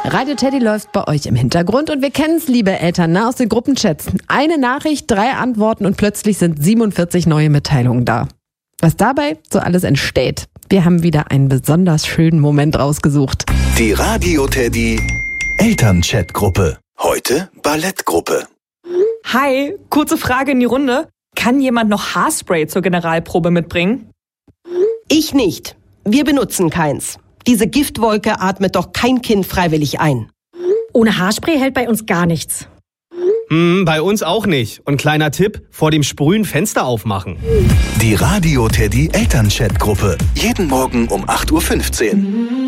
Radio Teddy läuft bei euch im Hintergrund und wir kennen es, liebe Eltern, aus den Gruppenchats. Eine Nachricht, 3 Antworten und plötzlich sind 47 neue Mitteilungen da. Was dabei so alles entsteht, wir haben wieder einen besonders schönen Moment rausgesucht. Die Radio Teddy Elternchat-Gruppe. Heute Ballettgruppe. Hi, kurze Frage in die Runde. Kann jemand noch Haarspray zur Generalprobe mitbringen? Ich nicht. Wir benutzen keins. Diese Giftwolke atmet doch kein Kind freiwillig ein. Ohne Haarspray hält bei uns gar nichts. Bei uns auch nicht. Und kleiner Tipp, vor dem Sprühen Fenster aufmachen. Die Radio Teddy Elternchat-Gruppe. Jeden Morgen um 8:15 Uhr.